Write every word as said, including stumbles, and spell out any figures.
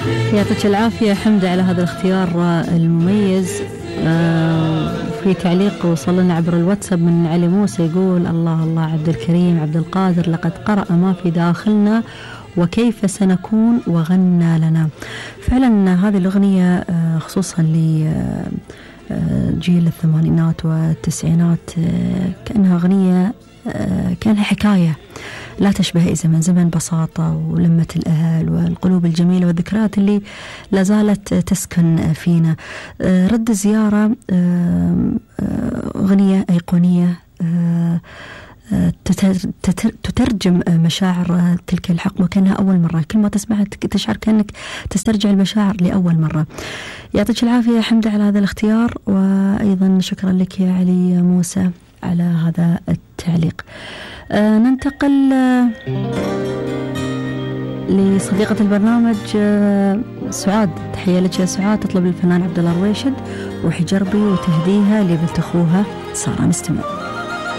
يعطيك العافية حمد على هذا الاختيار المميز. في تعليق وصل لنا عبر الواتساب من علي موسى يقول: الله الله عبد الكريم عبد القادر لقد قرأ ما في داخلنا وكيف سنكون وغنى لنا. فعلا هذه الأغنية خصوصا لجيل الثمانينات والتسعينات كأنها أغنية كانها حكاية لا تشبه أي زمن، زمن بساطة ولمة الأهل والقلوب الجميلة والذكريات اللي لا زالت تسكن فينا. رد زيارة أغنية أيقونية تترجم مشاعر تلك الحقبة كأنها أول مرة، كل ما تسمعها تشعر كأنك تسترجع المشاعر لأول مرة. يعطيك العافية حمد على هذا الاختيار، وأيضا شكرا لك يا علي موسى على هذا التعليق. آه ننتقل آه لصديقة البرنامج آه سعاد. تحية لك يا سعاد. تطلب الفنان عبد الله الرويشد وحجربي وتهديها لبنت أخوها سارة. نستمع.